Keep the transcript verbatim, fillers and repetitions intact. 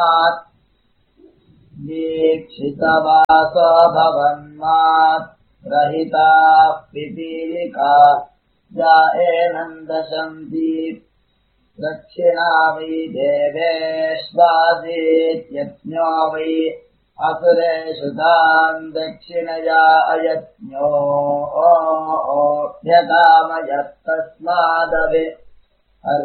दीक्षितवासो भवन्मात् रहिताः पिपीलिका जायेनन्दशन्ति दक्षिणा वै देवेष्वासीत्यज्ञो वै असुरेषु तान् दक्षिणया अयज्ञो यतामयस्तस्मादवि